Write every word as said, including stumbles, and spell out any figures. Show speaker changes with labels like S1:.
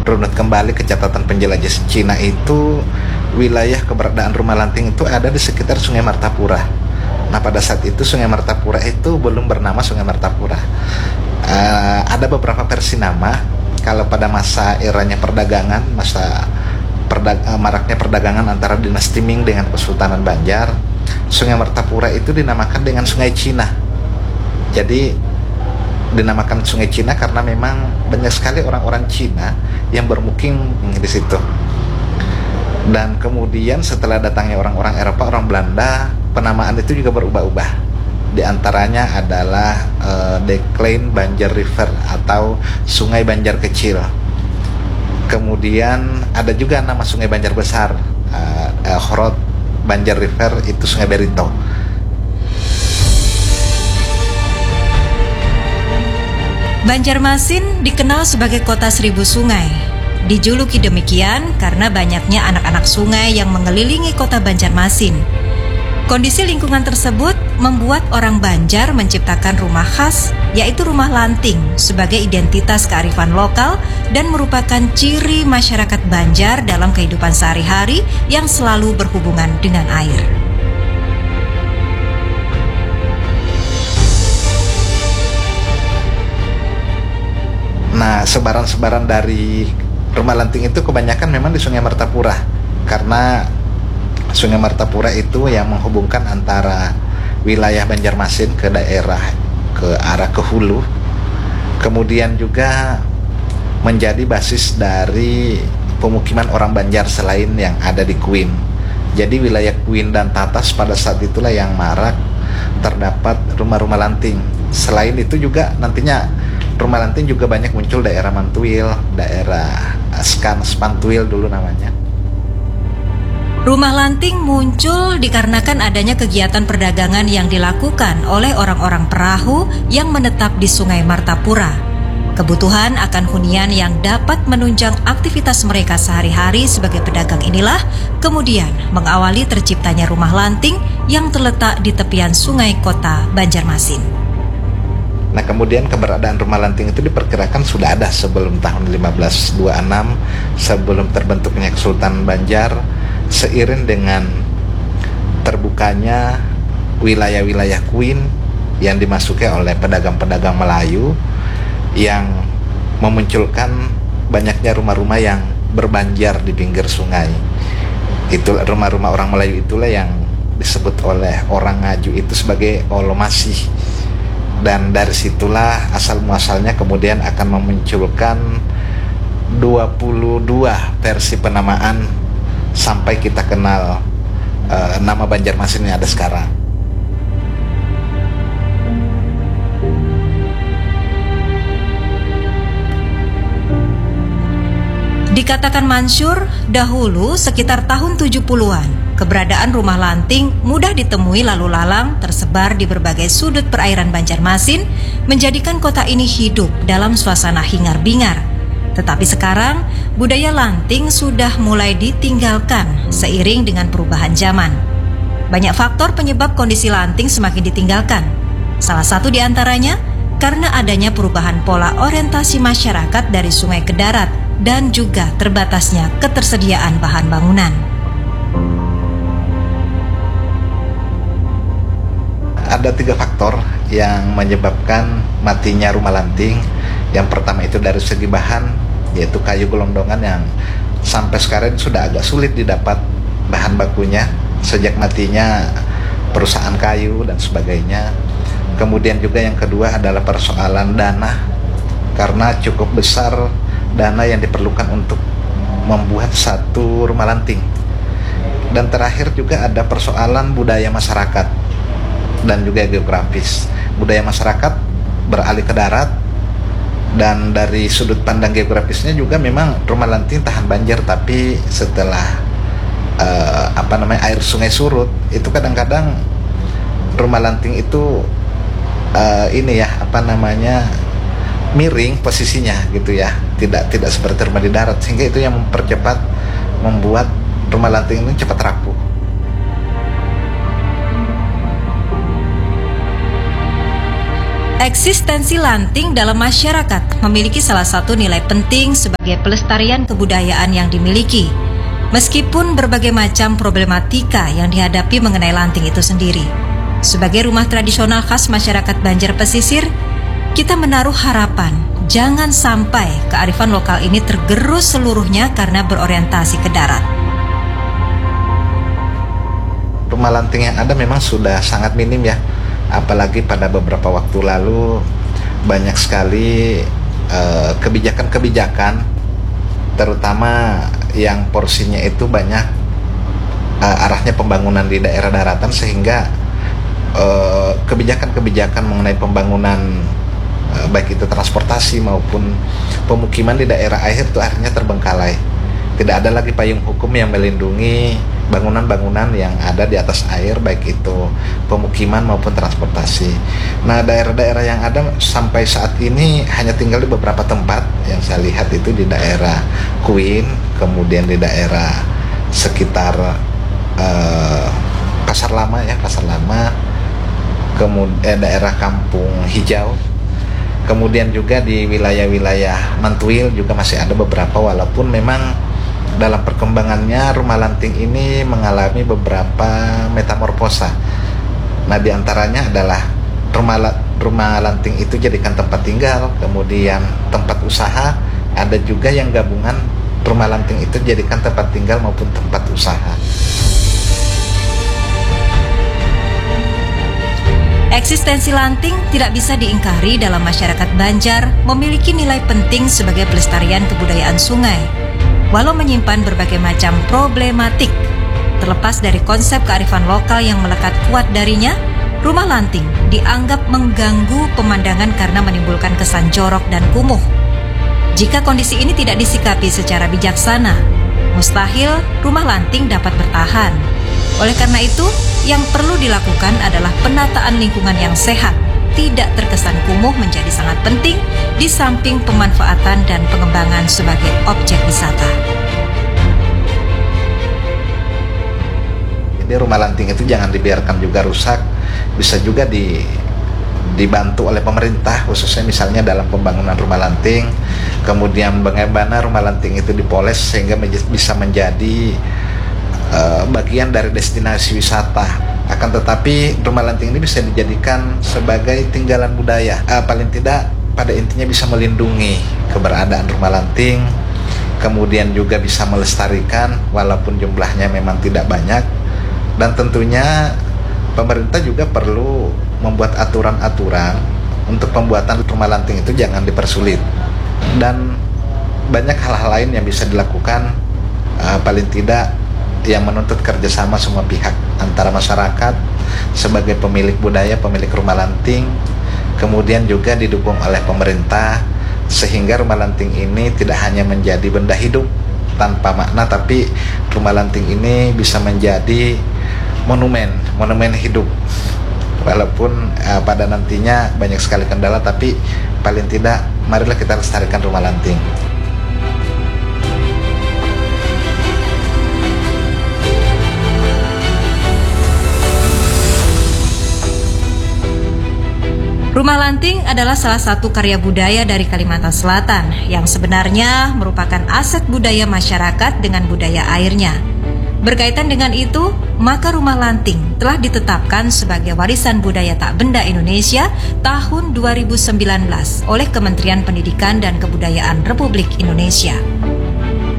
S1: runut kembali ke catatan penjelajah Cina itu, wilayah keberadaan Rumah Lanting itu ada di sekitar Sungai Martapura. Nah, pada saat itu Sungai Martapura itu belum bernama Sungai Martapura. Uh, ada beberapa versi nama. Kalau pada masa eranya perdagangan, masa perdag uh, maraknya perdagangan antara dinasti Ming dengan Kesultanan Banjar, Sungai Martapura itu dinamakan dengan Sungai Cina. Jadi dinamakan Sungai Cina karena memang banyak sekali orang-orang Cina yang bermukim di situ. Dan kemudian setelah datangnya orang-orang Eropa, orang Belanda, penamaan itu juga berubah-ubah. Di antaranya adalah uh, De Klein Banjar River atau Sungai Banjar Kecil. Kemudian ada juga nama Sungai Banjar Besar, uh, uh, Horot Banjar River itu Sungai Berito.
S2: Banjarmasin dikenal sebagai kota seribu sungai. Dijuluki demikian karena banyaknya anak-anak sungai yang mengelilingi kota Banjarmasin. Kondisi lingkungan tersebut membuat orang Banjar menciptakan rumah khas, yaitu rumah lanting, sebagai identitas kearifan lokal dan merupakan ciri masyarakat Banjar dalam kehidupan sehari-hari yang selalu berhubungan dengan air.
S1: Nah, sebaran-sebaran dari Rumah Lanting itu kebanyakan memang di Sungai Martapura, karena Sungai Martapura itu yang menghubungkan antara wilayah Banjarmasin ke daerah ke arah ke hulu, kemudian juga menjadi basis dari pemukiman orang Banjar selain yang ada di Kuin. Jadi wilayah Kuin dan Tatas pada saat itulah yang marak terdapat rumah-rumah lanting. Selain itu juga nantinya Rumah Lanting juga banyak muncul daerah Mantuil, daerah Skan Spantuil dulu namanya.
S2: Rumah lanting muncul dikarenakan adanya kegiatan perdagangan yang dilakukan oleh orang-orang perahu yang menetap di Sungai Martapura. Kebutuhan akan hunian yang dapat menunjang aktivitas mereka sehari-hari sebagai pedagang inilah kemudian mengawali terciptanya rumah lanting yang terletak di tepian sungai kota Banjarmasin.
S1: Nah, kemudian keberadaan Rumah Lanting itu diperkirakan sudah ada sebelum tahun lima belas dua puluh enam, sebelum terbentuknya Kesultanan Banjar, seiring dengan terbukanya wilayah-wilayah Kuin yang dimasuki oleh pedagang-pedagang Melayu yang memunculkan banyaknya rumah-rumah yang berbanjar di pinggir sungai. Itu rumah-rumah orang Melayu itulah yang disebut oleh orang Ngaju itu sebagai Olomasih. Dan dari situlah asal muasalnya kemudian akan memunculkan dua puluh dua versi penamaan sampai kita kenal uh, nama Banjarmasin yang ada sekarang.
S2: Dikatakan mansyur, dahulu sekitar tahun tujuh puluhan, keberadaan rumah lanting mudah ditemui lalu lalang tersebar di berbagai sudut perairan Banjarmasin, menjadikan kota ini hidup dalam suasana hingar-bingar. Tetapi sekarang, budaya lanting sudah mulai ditinggalkan seiring dengan perubahan zaman. Banyak faktor penyebab kondisi lanting semakin ditinggalkan. Salah satu di antaranya karena adanya perubahan pola orientasi masyarakat dari sungai ke darat dan juga terbatasnya ketersediaan bahan bangunan.
S1: Ada tiga faktor yang menyebabkan matinya rumah lanting. Yang pertama itu dari segi bahan, yaitu kayu gelondongan yang sampai sekarang sudah agak sulit didapat bahan bakunya sejak matinya perusahaan kayu dan sebagainya. Kemudian juga yang kedua adalah persoalan dana, karena cukup besar dana yang diperlukan untuk membuat satu rumah lanting. Dan terakhir juga ada persoalan budaya masyarakat dan juga geografis. Budaya masyarakat beralih ke darat, dan dari sudut pandang geografisnya juga memang rumah lanting tahan banjir. Tapi setelah uh, apa namanya air sungai surut, itu kadang-kadang rumah lanting itu uh, ini ya apa namanya miring posisinya gitu ya, tidak tidak seperti rumah di darat, sehingga itu yang mempercepat membuat rumah lanting ini cepat rapuh.
S2: Eksistensi lanting dalam masyarakat memiliki salah satu nilai penting sebagai pelestarian kebudayaan yang dimiliki, meskipun berbagai macam problematika yang dihadapi mengenai lanting itu sendiri. Sebagai rumah tradisional khas masyarakat Banjar Pesisir, kita menaruh harapan jangan sampai kearifan lokal ini tergerus seluruhnya karena berorientasi ke darat.
S1: Rumah lanting yang ada memang sudah sangat minim ya. Apalagi pada beberapa waktu lalu banyak sekali uh, kebijakan-kebijakan, terutama yang porsinya itu banyak uh, arahnya pembangunan di daerah daratan, sehingga uh, kebijakan-kebijakan mengenai pembangunan uh, baik itu transportasi maupun pemukiman di daerah air itu akhirnya terbengkalai. Tidak ada lagi payung hukum yang melindungi bangunan-bangunan yang ada di atas air, baik itu pemukiman maupun transportasi. Nah, daerah-daerah yang ada sampai saat ini hanya tinggal di beberapa tempat yang saya lihat, itu di daerah Queen, kemudian di daerah sekitar uh, Pasar Lama ya, Pasar Lama, kemudian daerah Kampung Hijau, kemudian juga di wilayah-wilayah Mantuil juga masih ada beberapa, walaupun memang dalam perkembangannya rumah lanting ini mengalami beberapa metamorfosa. Nah, diantaranya adalah rumah rumah lanting itu jadikan tempat tinggal, kemudian tempat usaha. Ada juga yang gabungan rumah lanting itu jadikan tempat tinggal maupun tempat usaha.
S2: Eksistensi lanting tidak bisa diingkari dalam masyarakat Banjar, memiliki nilai penting sebagai pelestarian kebudayaan sungai. Walau menyimpan berbagai macam problematik, terlepas dari konsep kearifan lokal yang melekat kuat darinya, rumah lanting dianggap mengganggu pemandangan karena menimbulkan kesan jorok dan kumuh. Jika kondisi ini tidak disikapi secara bijaksana, mustahil rumah lanting dapat bertahan. Oleh karena itu, yang perlu dilakukan adalah penataan lingkungan yang sehat, tidak terkesan kumuh menjadi sangat penting di samping pemanfaatan dan pengembangan sebagai objek wisata.
S1: Jadi rumah lanting itu jangan dibiarkan juga rusak, bisa juga di, dibantu oleh pemerintah, khususnya misalnya dalam pembangunan rumah lanting, kemudian bagaimana rumah lanting itu dipoles sehingga bisa menjadi uh, bagian dari destinasi wisata. Akan tetapi rumah lanting ini bisa dijadikan sebagai tinggalan budaya, uh, paling tidak pada intinya bisa melindungi keberadaan rumah lanting, kemudian juga bisa melestarikan walaupun jumlahnya memang tidak banyak. Dan tentunya pemerintah juga perlu membuat aturan-aturan untuk pembuatan rumah lanting itu jangan dipersulit. Dan banyak hal-hal lain yang bisa dilakukan, uh, paling tidak yang menuntut kerjasama semua pihak, antara masyarakat sebagai pemilik budaya, pemilik rumah lanting, kemudian juga didukung oleh pemerintah, sehingga rumah lanting ini tidak hanya menjadi benda hidup tanpa makna, tapi rumah lanting ini bisa menjadi monumen, monumen hidup. Walaupun uh, pada nantinya banyak sekali kendala, tapi paling tidak marilah kita lestarikan rumah lanting.
S2: Rumah lanting adalah salah satu karya budaya dari Kalimantan Selatan yang sebenarnya merupakan aset budaya masyarakat dengan budaya airnya. Berkaitan dengan itu, maka rumah lanting telah ditetapkan sebagai warisan budaya tak benda Indonesia tahun dua ribu sembilan belas oleh Kementerian Pendidikan dan Kebudayaan Republik Indonesia.